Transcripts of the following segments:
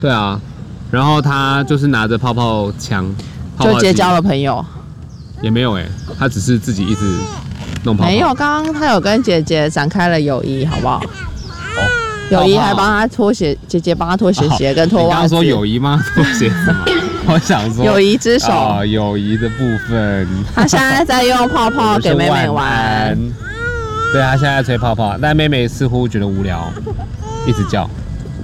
对啊，然后他就是拿着泡泡枪， 就结交了朋友。 也没有他只是自己一直弄泡泡。 没有，刚刚他有跟姐姐展开了友谊，好不好？哦，友谊还帮他脱鞋，姐姐帮他脱鞋跟脱袜子。 你刚刚说友谊吗？脱鞋子吗？我想说友谊之手友谊的部分。 他现在在用泡泡给妹妹玩。 对，他现在在吹泡泡，但妹妹似乎觉得无聊，一直叫。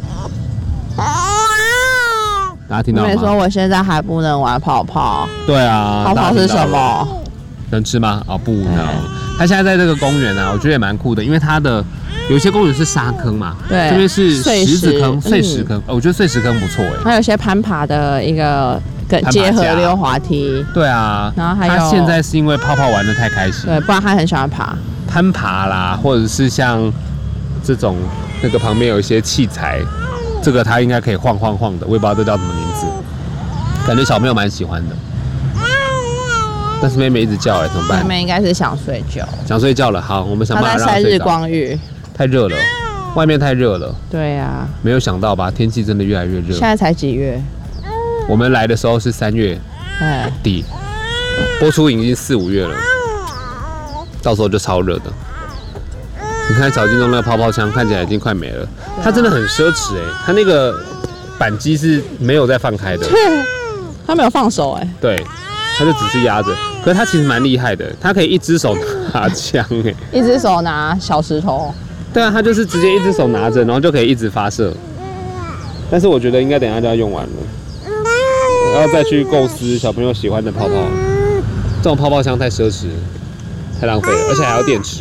大家听到吗？ 妹妹说我现在还不能玩泡泡。 对啊， 泡泡是什么？ 能吃吗？不能。他现在在这个公园啊，我觉得也蛮酷的，因为它的有些公园是沙坑嘛， 对， 这边是石子坑、碎石坑，我觉得碎石坑不错还有些攀爬的一个结合溜滑梯。 对啊， 然后还有他现在是因为泡泡玩得太开心， 对，不然他很喜欢攀爬啦，或者是像这种那个旁边有一些器材，这个他应该可以晃的，我也不知道这叫什么名字，感觉小朋友蛮喜欢的。但是妹妹一直叫怎么办？ 妹妹应该是想睡觉。 想睡觉了，好，我们想办法让她睡着。 她在晒日光浴。太热了， 外面太热了。 对啊。 没有想到吧，天气真的越来越热。 现在才几月？ 我们来的时候是3月底，播出已经4、5月了，到时候就超热的。你看小金钟那个泡泡枪看起来已经快没了，它真的很奢侈它那个扳机是没有再放开的。 它没有放手对。他就只是压着，可是他其实蛮厉害的，他可以一只手拿枪一只手拿小石头。 对啊，他就是直接一只手拿着，然后就可以一直发射。但是我觉得应该等一下就要用完了，然后再去构思小朋友喜欢的泡泡。这种泡泡枪太奢侈，太浪费了，而且还要电池。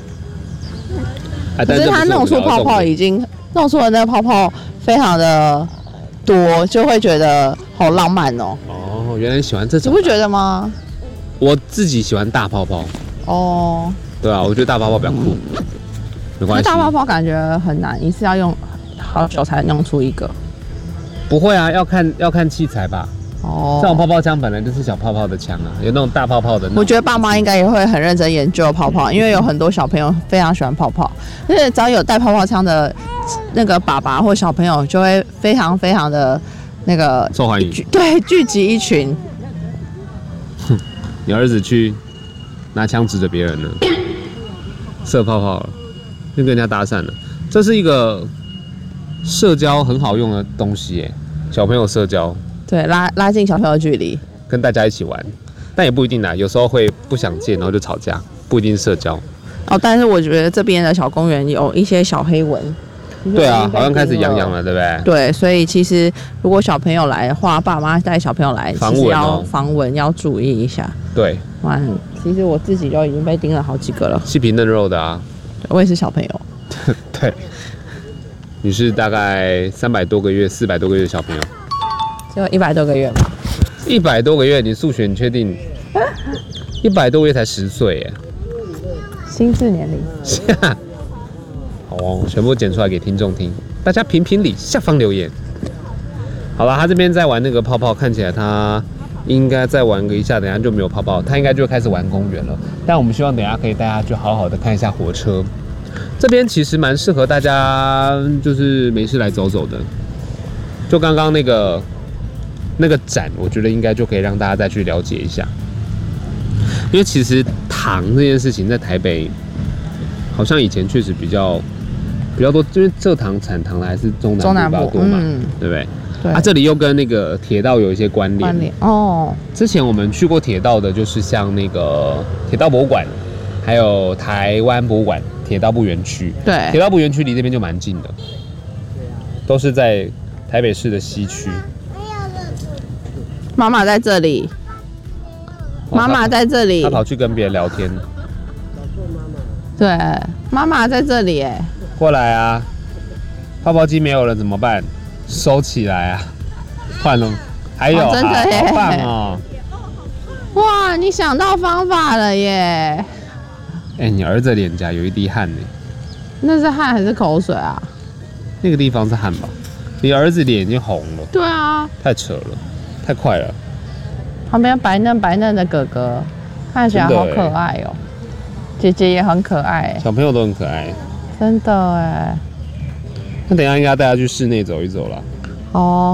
可是他弄出泡泡已经弄出了那个泡泡非常的多，就会觉得好浪漫哦。 原来你喜欢这种， 你不觉得吗？ 我自己喜欢大泡泡。对啊，我觉得大泡泡比较酷。没关系。 大泡泡感觉很难，一次要用好久才弄出一个。 不会啊，要看器材吧。这种泡泡枪本来就是小泡泡的枪啊，有那种大泡泡的。 我觉得爸妈应该也会很认真研究泡泡，因为有很多小朋友非常喜欢泡泡，而且只要有带泡泡枪的那个爸爸或小朋友，就会非常的。那个受欢迎， 对，聚集一群。 你儿子去拿枪指着别人了，射泡泡了，又跟人家搭讪了。这是一个社交很好用的东西小朋友社交。 对，拉近小朋友距离， 跟大家一起玩，但也不一定啦，有时候会不想见，然后就吵架，不一定社交。 但是我觉得这边的小公园有一些小黑蚊。 对啊，好像开始痒痒了，对不对？ 对，所以其实如果小朋友来的话，爸妈带小朋友来，其实要防蚊，要注意一下。 对， 其实我自己就已经被叮了好几个了。 细皮嫩肉的啊， 我也是小朋友。 对，你是大概300多个月、400多个月的小朋友， 只有100多个月吧 ？100多个月，你数学你确定？100多个月才10岁心智年龄。 好全部剪出来给听众听，大家评评理，下方留言。好了，他这边在玩那个泡泡，看起来他应该再玩个一下，等下就没有泡泡，他应该就开始玩公园了。但我们希望等下可以带他去好好的看一下火车。这边其实蛮适合大家，就是没事来走走的。就刚刚那个展，我觉得应该就可以让大家再去了解一下。因为其实糖这件事情在台北，好像以前确实比较多，因为蔗糖产糖的还是中南部比较多嘛，对不对？对。这里又跟那个铁道有一些关联。之前我们去过铁道的，就是像那个铁道博物馆，还有台湾博物馆、铁道部园区。 对。 铁道部园区离这边就蛮近的，都是在台北市的西区。 妈妈在这里。妈妈在这里。 他跑去跟别人聊天。 对，妈妈在这里过来啊！泡泡机没有了怎么办？收起来啊！换了，还有真的耶！ 好棒哦！ 哇，你想到方法了耶！ 你儿子脸颊有一滴汗呢。 那是汗还是口水啊？ 那个地方是汗吧？你儿子脸已经红了。 对啊。 太扯了，太快了。 旁边白嫩的哥哥，看起来好可爱哦。姐姐也很可爱， 小朋友都很可爱， 真的哎。 那等一下应该带他去室内走一走啦。 哦，